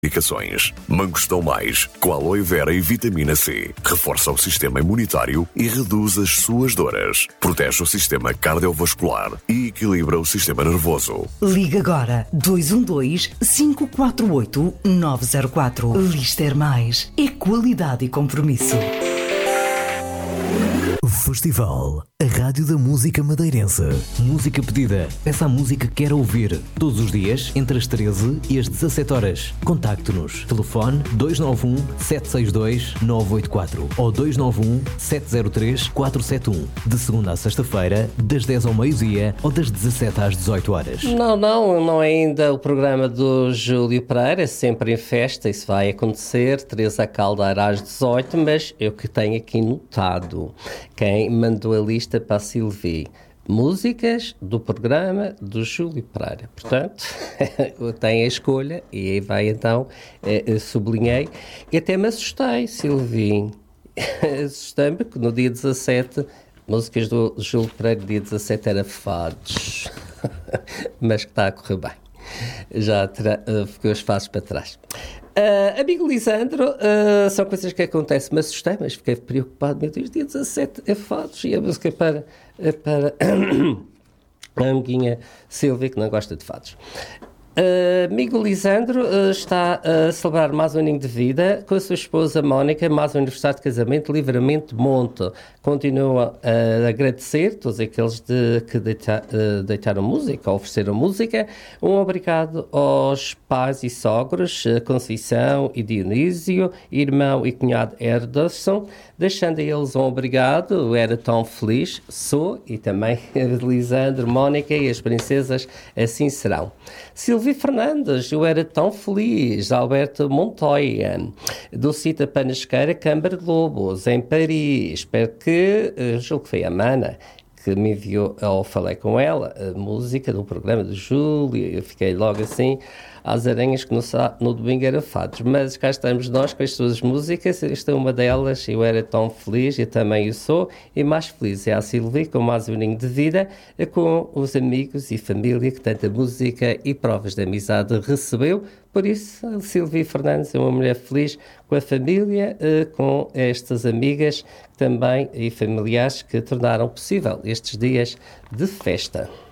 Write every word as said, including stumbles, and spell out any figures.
Indicações. Mangostão Mais, com aloe vera e vitamina C. Reforça o sistema imunitário e reduz as suas dores. Protege o sistema cardiovascular e equilibra o sistema nervoso. Liga agora dois um dois, cinco quatro oito, nove zero quatro. Lister Mais. É qualidade e compromisso. Festival, a rádio da música madeirense. Música pedida. Peça a música que quer ouvir. Todos os dias, entre as treze e as dezassete horas. Contacte-nos. Telefone dois nove um, sete seis dois, nove oito quatro ou dois nove um, sete zero três, quatro sete um. De segunda a sexta-feira, das dez ao meio-dia ou das dezassete às dezoito horas. Não, não, não é ainda o programa do Júlio Pereira, sempre em festa, isso vai acontecer. Teresa Caldeira às dezoito, mas eu que tenho aqui notado quem mandou a lista para a Silvi. Músicas do programa do Júlio Pereira. Portanto, tem a escolha e aí vai então, eh, sublinhei. E até me assustei, Silvi. Assustei-me porque no dia dezassete, músicas do Júlio Pereira, dia dezassete era fados. Mas que está a correr bem. Já terá, uh, ficou os fados para trás. Uh, amigo Lisandro, uh, são coisas que acontecem, me assustei, mas fiquei preocupado. Meu Deus, dia dezassete é fados e a música é para, é para a amiguinha Silvia, que não gosta de fados. Uh, amigo Lisandro uh, está a celebrar mais um aninho de vida com a sua esposa Mónica, mais um aniversário de casamento, Livramento Monte. Continua a agradecer todos aqueles de, que deita, uh, deitaram música, ofereceram música. Um obrigado aos pais e sogros, uh, Conceição e Dionísio, irmão e cunhado Erderson, deixando a eles um obrigado. Eu era tão feliz, sou, e também Lisandro, Mónica e as princesas assim serão. Silvia Fernandes, eu era tão feliz. Alberto Montoya, Dulcita Panasqueira, Câmara de Lobos, em Paris. Espero que, julgo que foi a Mana que me enviou, ou falei com ela, a música do programa do Júlio. Eu fiquei logo assim às aranhas que no, no domingo era fados, mas cá estamos nós com as suas músicas. Esta é uma delas. Eu era tão feliz, eu também o sou, e mais feliz é a Silvia, com mais um aninho de vida, com os amigos e família que tanta música e provas de amizade recebeu. Por isso, a Silvia Fernandes é uma mulher feliz com a família, com estas amigas também e familiares que tornaram possível estes dias de festa.